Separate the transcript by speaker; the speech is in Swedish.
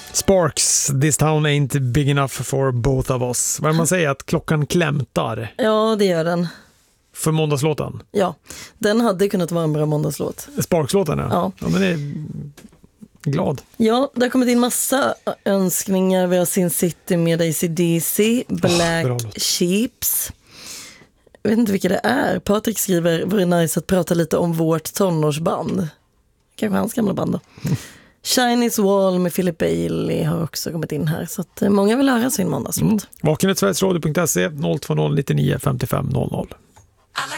Speaker 1: Sparks, This Town Ain't Big Enough for Both of Us. Vad man säger, att klockan klämtar.
Speaker 2: Ja, det gör den.
Speaker 1: För måndagslåten?
Speaker 2: Ja, den hade kunnat vara en bra måndagslåt.
Speaker 1: Sparks-låten, ja. Ja, men det är glad.
Speaker 2: Ja, det har kommit in massa önskningar. Vi har Sin City med AC/DC, Black Sheeps. Jag vet inte vilka det är. Patrik skriver, var det nice att prata lite om vårt tonårsband. Kanske hans gamla band då. Chinese Wall med Philip Bailey har också kommit in här. Så att många vill höra sin måndagslåt.
Speaker 1: Vaken@sverigesradio.se 020 99 55 00.